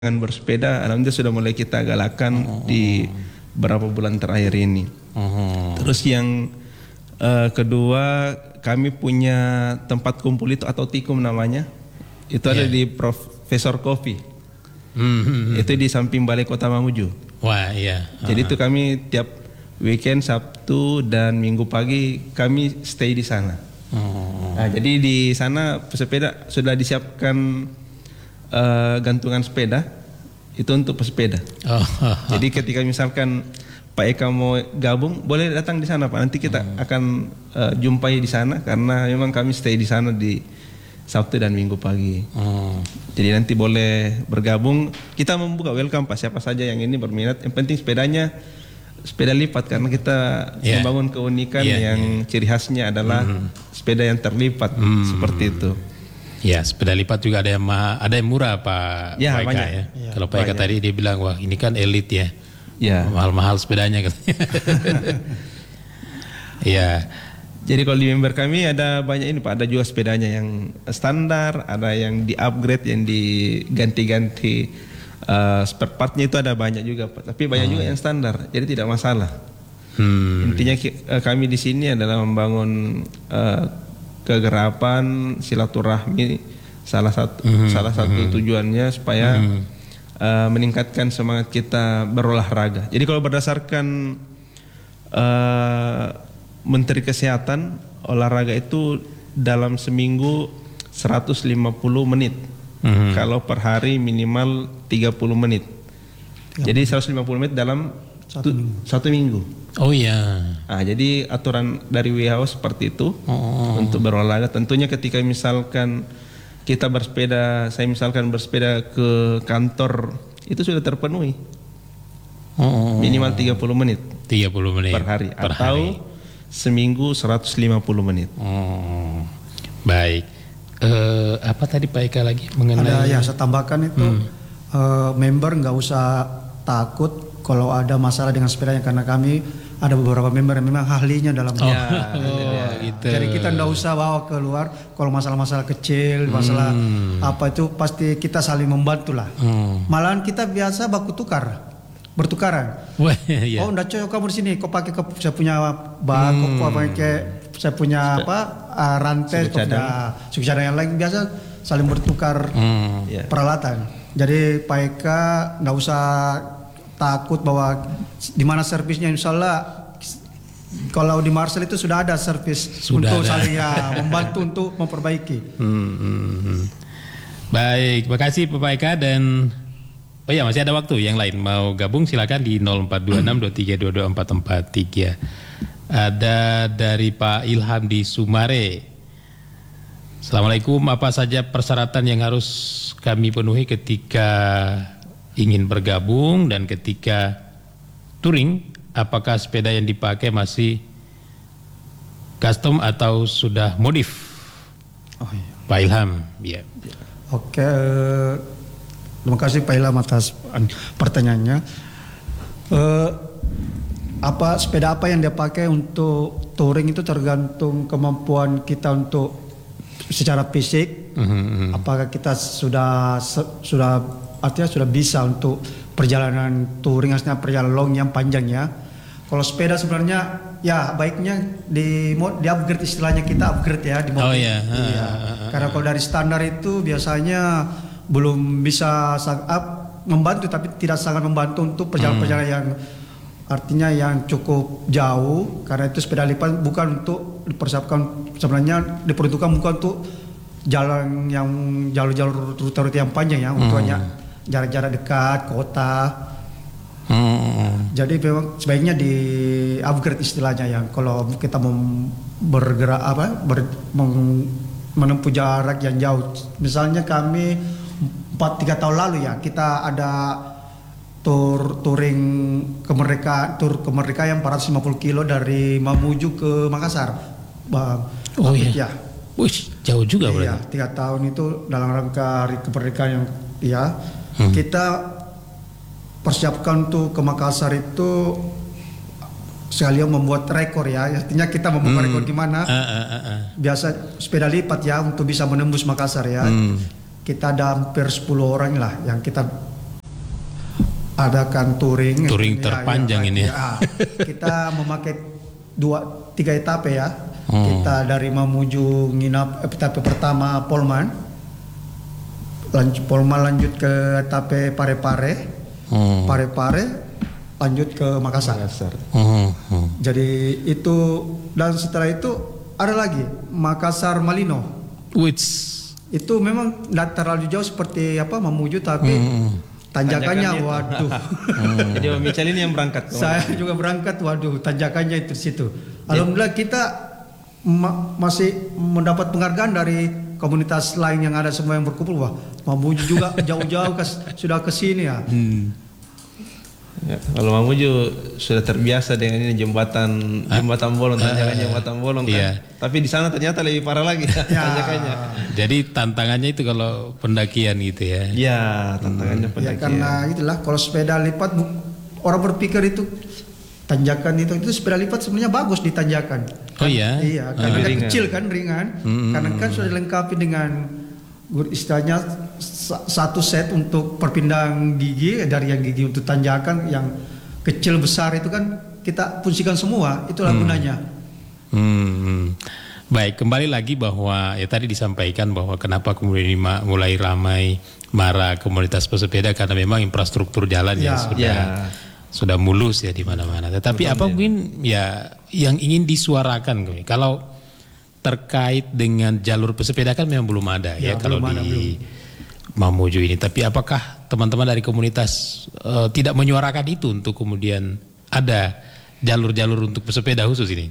Dengan bersepeda, alhamdulillah sudah mulai kita galakan di beberapa bulan terakhir ini. Terus yang kedua, kami punya tempat kumpul itu atau tikum namanya. Itu ada di Profesor Coffee. Itu di samping Balai Kota Mamuju. Wah, iya. Jadi itu kami tiap weekend Sabtu dan Minggu pagi kami stay di sana. Nah, jadi di sana pesepeda sudah disiapkan gantungan sepeda itu untuk pesepeda. Jadi ketika misalkan Pak Eka mau gabung, boleh datang di sana Pak. Nanti kita akan jumpai di sana karena memang kami stay di sana di Sabtu dan Minggu pagi. Jadi nanti boleh bergabung. Kita membuka welcome Pak, siapa saja yang ini berminat. Yang penting sepedanya sepeda lipat karena kita membangun keunikan yang ciri khasnya adalah sepeda yang terlipat seperti itu. Ya, sepeda lipat juga ada yang murah Pak. Ya, Eka, banyak. ya. Kalau Pak Eka tadi dia bilang wah ini kan elit ya. Ya. Mahal-mahal sepedanya katanya. Ya. Jadi kalau di member kami ada banyak ini Pak, ada juga sepedanya yang standar, ada yang di-upgrade, yang diganti-ganti spare partnya itu ada banyak juga Pak. Tapi banyak juga yang standar, jadi tidak masalah. Intinya kami di sini adalah membangun kegerapan, silaturahmi, salah satu tujuannya supaya meningkatkan semangat kita berolahraga. Jadi kalau berdasarkan Menteri Kesehatan, olahraga itu dalam seminggu 150 menit. Kalau per hari minimal 30 menit. Jadi 150 menit dalam satu minggu. Oh iya. Nah, jadi aturan dari WHO seperti itu untuk berolahraga. Tentunya ketika misalkan kita bersepeda, saya misalkan bersepeda ke kantor, itu sudah terpenuhi. Minimal 30 menit. 30 menit per hari atau seminggu 150 menit. Baik. Apa tadi Pak Eka lagi mengenai? Ada yang saya tambahkan itu member nggak usah takut kalau ada masalah dengan sepedanya karena kami ada beberapa member yang memang ahlinya dalam gitu. Jadi kita nggak usah bawa keluar kalau masalah-masalah kecil, masalah apa itu pasti kita saling membantu lah. Malahan kita biasa bertukaran. Iya. Oh, nggak cocok kamu di sini, kau pakai saya punya bak, kau pakai saya punya rantai, suku cadang yang lain biasa saling bertukar peralatan. Jadi Pak Eka nggak usah takut bahwa di mana servisnya, insya Allah kalau di Marcel itu sudah ada servis untuk saling membantu untuk memperbaiki. Baik, makasih Pak Eka dan oh ya masih ada waktu yang lain mau gabung silakan di 042623224443. Ada dari Pak Ilham di Sumare. Assalamualaikum, apa saja persyaratan yang harus kami penuhi ketika ingin bergabung dan ketika touring, apakah sepeda yang dipakai masih custom atau sudah modif? Pak Ilham, ya. Oke, terima kasih Pak Ilham atas pertanyaannya. Sepeda apa yang dia pakai untuk touring itu tergantung kemampuan kita untuk secara fisik. Apakah kita sudah artinya sudah bisa untuk perjalanan touring, artinya perjalanan long yang panjang ya. Kalau sepeda sebenarnya ya baiknya di upgrade, istilahnya kita upgrade ya di mobil. Karena kalau dari standar itu biasanya belum bisa membantu, tapi tidak sangat membantu untuk perjalanan-perjalanan yang artinya yang cukup jauh. Karena itu sepeda lipat bukan untuk dipersiapkan, sebenarnya diperuntukkan bukan untuk jalan yang jalur-jalur rute-rute yang panjang ya, untuk hanya jarak-jarak dekat kota. Jadi memang sebaiknya di upgrade istilahnya yang kalau kita mau bergerak menempuh jarak yang jauh. Misalnya kami 3 tahun lalu ya, kita ada touring kemerdekaan yang 450 kilo dari Mamuju ke Makassar, Bang. Ya. Wih, jauh juga berarti. 3 tahun itu dalam rangka hari kemerdekaan yang kita persiapkan untuk ke Makassar itu sekalian membuat rekor ya. Artinya kita membuat rekor gimana? Biasa sepeda lipat ya untuk bisa menembus Makassar ya. Kita ada hampir 10 orang lah yang kita adakan touring. Touring terpanjang ini. Ya, kita memakai 3 etape ya. Kita dari Mamuju nginap etape pertama Polman. Polman lanjut ke etape Parepare. Parepare lanjut ke Makassar. Jadi itu, dan setelah itu ada lagi Makassar Malino. Itu memang tidak terlalu jauh seperti Mamuju, tapi tanjakannya waduh. Jadi Om Michal ini yang berangkat. Saya juga berangkat, waduh, tanjakannya itu situ. Alhamdulillah kita masih mendapat penghargaan dari komunitas lain yang ada semua yang berkumpul. Wah, Mamuju juga jauh-jauh sudah ke sini ya. Ya, kalau Mamuju sudah terbiasa dengan ini jembatan bolong, tanjakan jembatan bolong kan. Tapi di sana ternyata lebih parah lagi tanjakannya. Jadi tantangannya itu kalau pendakian gitu ya. Iya, tantangannya pendakian. Ya, karena itulah kalau sepeda lipat orang berpikir itu tanjakan itu sepeda lipat sebenarnya bagus di tanjakan. Oh iya. Iya, karena ringan. Kecil kan, ringan. Karena kan sudah dilengkapi dengan istilahnya satu set untuk perpindahan gigi, dari yang gigi untuk tanjakan, yang kecil besar itu kan kita fungsikan semua, itulah gunanya. Baik, kembali lagi bahwa ya tadi disampaikan bahwa kenapa kemudian ini mulai ramai mara komunitas pesepeda, karena memang infrastruktur jalan sudah mulus ya di mana-mana. Tetapi apa mungkin ya yang ingin disuarakan kalau terkait dengan jalur pesepeda kan memang belum ada ya kalau di Mamuju ini. Tapi apakah teman-teman dari komunitas tidak menyuarakan itu untuk kemudian ada jalur-jalur untuk pesepeda khusus ini?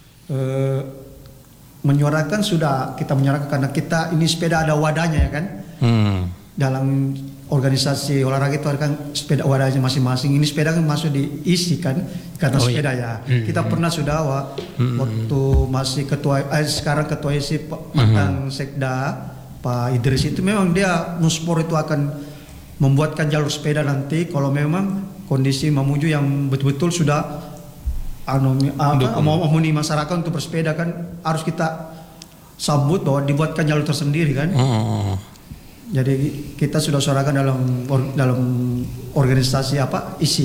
Menyuarakan sudah kita menyuarakan, karena kita ini sepeda ada wadahnya ya kan. Dalam organisasi olahraga itu kan sepeda wadahnya masing-masing. Ini sepeda kan masuk diisi kan kata sepeda ya. Kita pernah sudah waktu masih sekarang ketua ISI mantan Sekda Pak Idris itu, memang dia Nuspor itu akan membuatkan jalur sepeda nanti kalau memang kondisi Mamuju yang betul-betul sudah memenuhi masyarakat untuk bersepeda, kan harus kita sambut bahwa dibuatkan jalur tersendiri kan. Jadi kita sudah suarakan dalam organisasi ISI.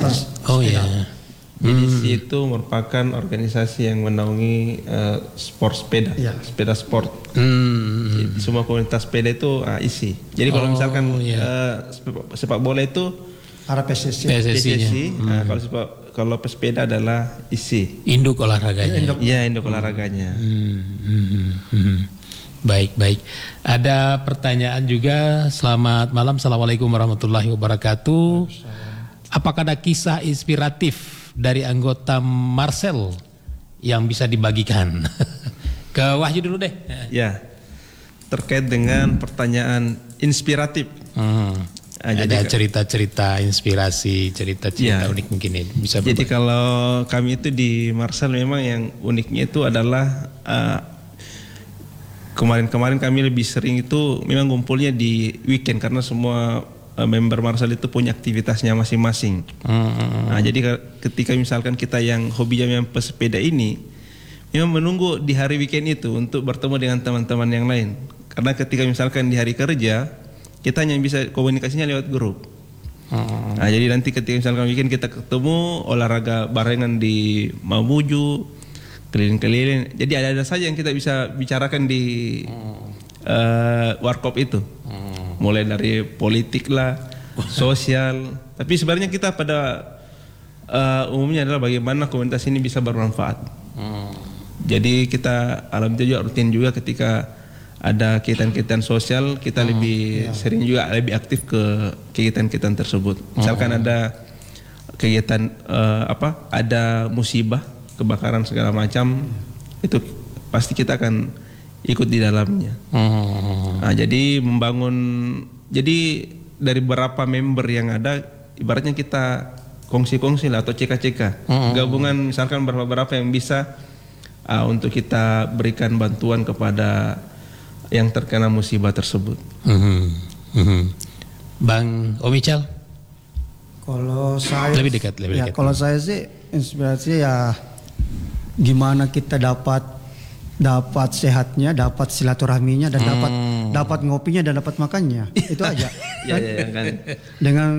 Jadi ISI itu merupakan organisasi yang menaungi sport sepeda, sepeda sport. Jadi, semua komunitas sepeda itu ISI. Jadi kalau misalkan sepak bola itu ada PSSI. Kalau pesepeda adalah ISI. Induk olahraganya. Iya, induk olahraganya. Baik. Ada pertanyaan juga. Selamat malam. Assalamualaikum warahmatullahi wabarakatuh. Apakah ada kisah inspiratif dari anggota Marcel yang bisa dibagikan? Ke Wahyu dulu deh. Ya, terkait dengan pertanyaan inspiratif. Ada cerita-cerita inspirasi, cerita-cerita unik mungkin ini bisa. Jadi kalau kami itu di Marcel memang yang uniknya itu adalah kemarin kami lebih sering itu memang ngumpulnya di weekend, karena semua member Marcel itu punya aktivitasnya masing-masing. Nah, jadi ketika misalkan kita yang hobinya memang pesepeda ini, memang menunggu di hari weekend itu untuk bertemu dengan teman-teman yang lain. Karena ketika misalkan di hari kerja, kita hanya bisa komunikasinya lewat grup. Nah, jadi nanti ketika misalkan weekend kita ketemu olahraga barengan di Mamuju, keliling-keliling. Jadi ada saja yang kita bisa bicarakan di warkop itu. Mulai dari politik lah, sosial. Tapi sebenarnya kita pada umumnya adalah bagaimana komunitas ini bisa bermanfaat. Jadi kita alhamdulillah rutin juga ketika ada kegiatan-kegiatan sosial, kita lebih sering juga lebih aktif ke kegiatan-kegiatan tersebut. Misalkan ada kegiatan ada musibah, kebakaran segala macam, itu pasti kita akan ikut di dalamnya. Nah, jadi jadi dari beberapa member yang ada, ibaratnya kita kongsi-kongsi lah atau cek-cek gabungan, misalkan beberapa yang bisa untuk kita berikan bantuan kepada yang terkena musibah tersebut. Bang Omichal? Kalau saya lebih dekat. Kalau saya sih inspirasi ya gimana kita dapat sehatnya, dapat silaturahminya, dan dapat ngopinya dan dapat makannya. Itu aja. Dengan